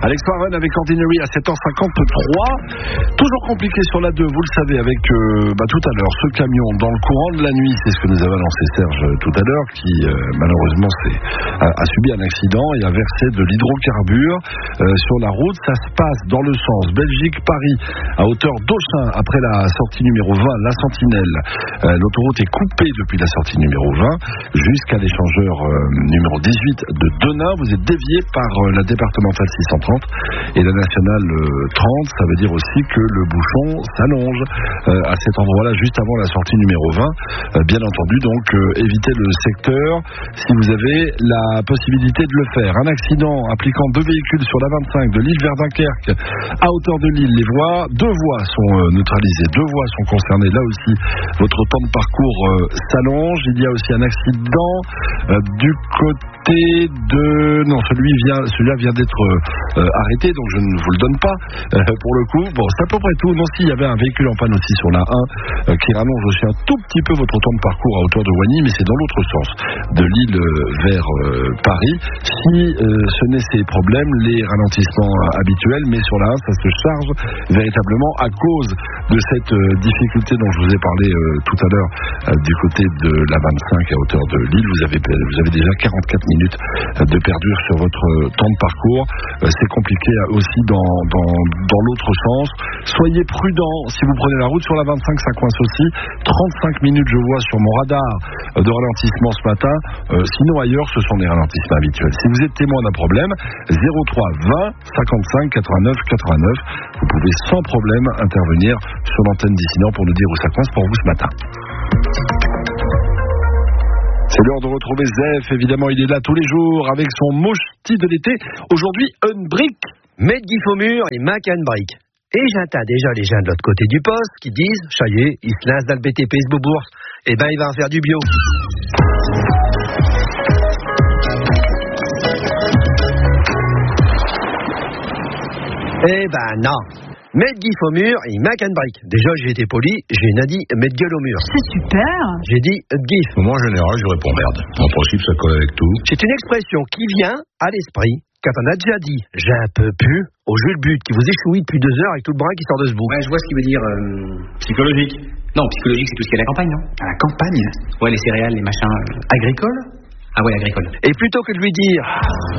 Alex Warren avec Ordinary à 7h53. Toujours compliqué sur la 2, vous le savez, avec tout à l'heure ce camion dans le courant de la nuit, c'est ce que nous avait annoncé Serge tout à l'heure, qui malheureusement a subi un accident et a versé de l'hydrocarbure sur la route. Ça se passe dans le sens Belgique-Paris à hauteur d'Auchin après la sortie numéro 20, la Sentinelle. L'autoroute est coupée depuis la sortie numéro 20 jusqu'à l'échangeur numéro 18 de Denain. Vous êtes dévié par la départementale 630 et la nationale 30. Ça veut dire aussi que le bouchon s'allonge à cet endroit-là juste avant la sortie numéro 20. Bien entendu, donc évitez le secteur si vous avez la possibilité de le faire. Un accident impliquant 2 véhicules sur la 25 de Lille vers Dunkerque à hauteur de Lille. Deux voies sont neutralisées, 2 voies sont concernées. Là aussi, votre temps de parcours s'allonge. Il y a aussi un accident du côté de... Non, celui-là vient d'être arrêté, donc je ne vous le donne pas pour le coup. Bon, c'est à peu près tout. Non, si, il y avait un véhicule en panne aussi sur la 1 qui rallonge aussi un tout petit peu votre temps de parcours à hauteur de Wagny, mais c'est dans l'autre sens, de Lille vers Paris. Si ce n'est ces problèmes, les ralentissements habituels, mais sur la 1, ça se charge véritablement à cause de cette difficulté dont je vous ai parlé tout à l'heure du côté de la 25 à hauteur de Lille. Vous avez déjà 44 minutes de perdu sur votre temps de parcours. C'est compliqué aussi dans l'autre sens. Soyez prudents si vous prenez la route sur la 25, ça coince aussi. 35 minutes je vois sur mon radar de ralentissement ce matin. Sinon ailleurs ce sont des ralentissements habituels. Si vous êtes témoin d'un problème, 03 20 55 89 89, vous pouvez sans problème intervenir sur l'antenne d'ici Nord pour nous dire où ça coince pour vous ce matin. C'est l'heure de retrouver Zef, évidemment il est là tous les jours avec son mochti de l'été. Aujourd'hui, une brique. Medgif au mur et Mac and brique. Et j'entends déjà les gens de l'autre côté du poste qui disent, ça y est, il se lance dans le BTP ce Beaubourg. Eh ben il va en faire du bio. Eh ben non. Medgif au mur et Mac and brique. Déjà, j'ai été poli, j'ai dit mettre gueule au mur. C'est super. J'ai dit gif. Moi, en général, je réponds merde. En principe, ça colle avec tout. C'est une expression qui vient à l'esprit quand on a déjà dit j'ai un peu pu au jeu de but qui vous échouit depuis 2 heures avec tout le bras qui sort de ce bout. Ouais, je vois ce qu'il veut dire. Psychologique. Non, psychologique, c'est tout ce qui est à la campagne, non? À la campagne? Ouais, les céréales, les machins agricoles? Ah ouais, agricoles. Et plutôt que de lui dire